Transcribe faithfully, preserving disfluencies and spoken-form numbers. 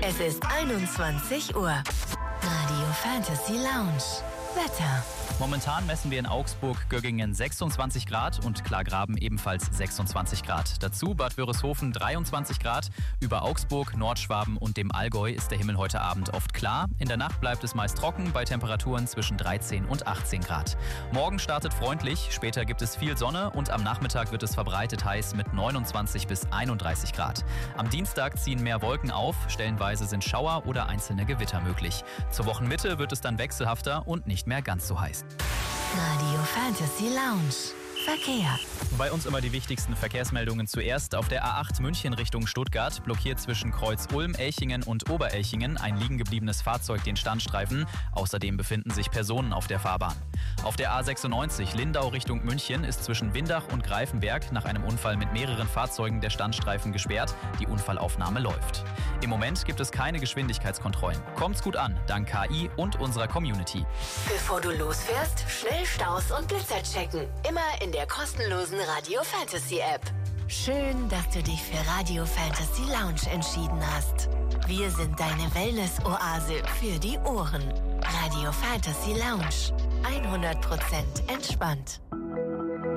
Es ist einundzwanzig Uhr. Radio Fantasy Lounge. Wetter. Momentan messen wir in Augsburg, Göggingen sechsundzwanzig Grad und Klagraben ebenfalls sechsundzwanzig Grad. Dazu Bad Wörishofen dreiundzwanzig Grad. Über Augsburg, Nordschwaben und dem Allgäu ist der Himmel heute Abend oft klar. In der Nacht bleibt es meist trocken bei Temperaturen zwischen dreizehn und achtzehn Grad. Morgen startet freundlich, später gibt es viel Sonne und am Nachmittag wird es verbreitet heiß mit neunundzwanzig bis einunddreißig Grad. Am Dienstag ziehen mehr Wolken auf, stellenweise sind Schauer oder einzelne Gewitter möglich. Zur Wochenmitte wird es dann wechselhafter und nicht mehr ganz so heiß. Radio Fantasy Lounge. Verkehr. Bei uns immer die wichtigsten Verkehrsmeldungen zuerst. Auf der A acht München Richtung Stuttgart blockiert zwischen Kreuz Ulm, Elchingen und Oberelchingen ein liegen gebliebenes Fahrzeug den Standstreifen. Außerdem befinden sich Personen auf der Fahrbahn. Auf der A sechsundneunzig Lindau Richtung München ist zwischen Windach und Greifenberg nach einem Unfall mit mehreren Fahrzeugen der Standstreifen gesperrt. Die Unfallaufnahme läuft. Im Moment gibt es keine Geschwindigkeitskontrollen. Kommt's gut an, dank K I und unserer Community. Bevor du losfährst, schnell Staus und Blitzer checken. Immer in der kostenlosen Radio Fantasy App. Schön, dass du dich für Radio Fantasy Lounge entschieden hast. Wir sind deine Wellness-Oase für die Ohren. Radio Fantasy Lounge. hundert Prozent entspannt.